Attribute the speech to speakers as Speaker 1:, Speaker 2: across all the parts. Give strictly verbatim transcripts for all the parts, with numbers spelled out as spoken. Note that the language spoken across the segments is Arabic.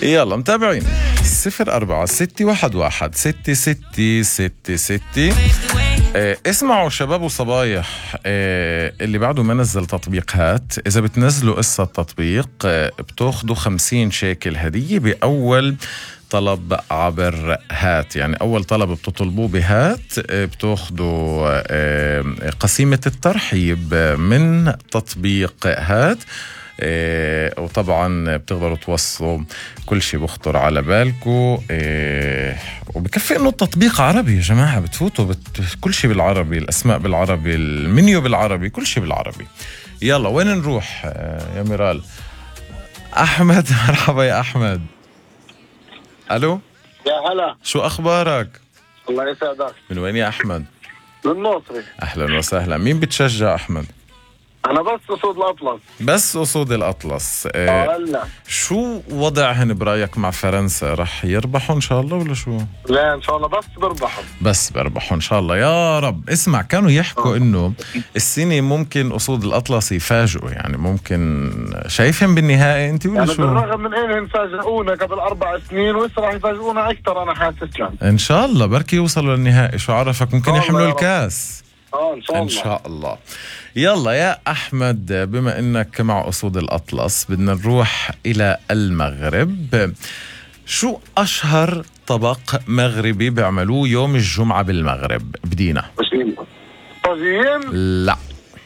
Speaker 1: يلا متابعين صفر أربعة ستة واحد واحد ستة ستة ستة ستة. اه اسمعوا شباب وصبايح، اه اللي بعده ما نزل تطبيق هات، إذا بتنزلوا قصة تطبيق اه بتاخدوا خمسين شيكل هدية بأول طلب عبر هات. يعني أول طلب بتطلبوه بهات بتاخدوا قسيمة الترحيب من تطبيق هات. إيه وطبعا بتقدروا توصلوا كل شيء بخطر على بالكم. إيه وبكفي انه التطبيق عربي يا جماعة، بتفوتوا بت... كل شيء بالعربي، الاسماء بالعربي، المنيو بالعربي، كل شيء بالعربي. يلا وين نروح يا ميرال؟ احمد مرحبا يا احمد. الو
Speaker 2: يا هلا،
Speaker 1: شو اخبارك؟
Speaker 2: الله يسعدك.
Speaker 1: من وين يا احمد؟
Speaker 2: من الناصري.
Speaker 1: اهلا وسهلا. مين بتشجع احمد؟
Speaker 2: انا بس اسود الاطلس.
Speaker 1: بس اسود الاطلس.
Speaker 2: اه هلا
Speaker 1: شو وضعهن برايك مع فرنسا؟ رح يربحوا ان شاء الله ولا شو؟
Speaker 2: لا ان شاء الله بس بربحوا.
Speaker 1: بس بربحوا ان شاء الله يا رب. اسمع كانوا يحكوا آه. انه السنه ممكن اسود الاطلس يفاجئوا، يعني ممكن شايفهم بالنهائي انت ولا
Speaker 2: يعني
Speaker 1: شو؟
Speaker 2: بالرغم من انهم فاجئونا قبل اربع سنين ولسه راح يفاجئونا اكثر، انا حاسس لهم.
Speaker 1: ان شاء الله بركي يوصلوا للنهائي، شو عرفك ممكن يحملوا الكاس.
Speaker 2: اه ان شاء الله
Speaker 1: ان شاء الله. يلا يا احمد، بما انك مع اسود الاطلس بدنا نروح الى المغرب. شو اشهر طبق مغربي بيعملوه يوم الجمعة بالمغرب؟ بدينا
Speaker 2: طاجين.
Speaker 1: لا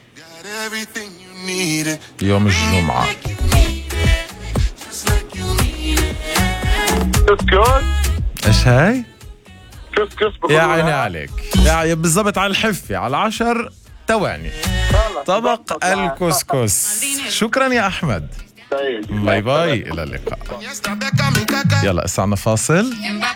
Speaker 1: يوم الجمعة.
Speaker 2: كسكس.
Speaker 1: ايش هاي؟
Speaker 2: كسكس
Speaker 1: يا عيني عليك، يا بالضبط على الحفة، على عشر تواني. طبق الكسكس. شكرا يا أحمد. باي باي، إلى اللقاء. يلا اسعنا فاصل.